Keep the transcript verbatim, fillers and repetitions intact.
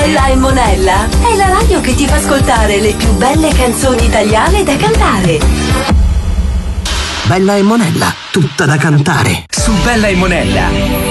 Bella e Monella è la radio che ti fa ascoltare le più belle canzoni italiane da cantare. Bella e Monella, tutta da cantare. Su Bella e Monella.